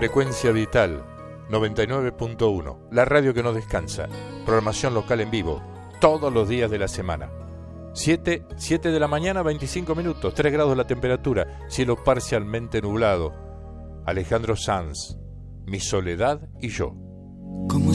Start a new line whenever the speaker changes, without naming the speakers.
Frecuencia Vital 99.1, la radio que no descansa. Programación local en vivo, todos los días de la semana. 7 de la mañana, 25 minutos, 3 grados la temperatura, cielo parcialmente nublado. Alejandro Sanz, Mi soledad y yo.
Como